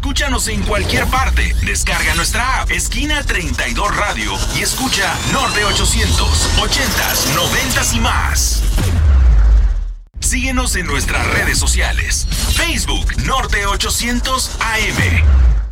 Escúchanos en cualquier parte. Descarga nuestra app, Esquina 32 Radio, y escucha Norte 800, 80s, 90s y más. Síguenos en nuestras redes sociales. Facebook Norte 800 AM.